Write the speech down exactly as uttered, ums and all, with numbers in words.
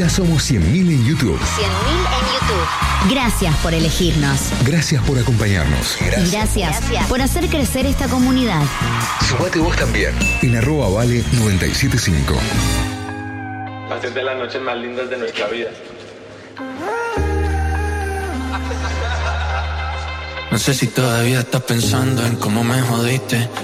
Ya somos cien mil en YouTube. cien mil en YouTube. Gracias por elegirnos. Gracias por acompañarnos. Gracias. Gracias, Gracias por hacer crecer esta comunidad. Sumate vos también. En arroba vale noventa y siete punto cinco. Hacer de las noches más lindas de nuestra vida. No sé si todavía estás pensando en cómo me jodiste.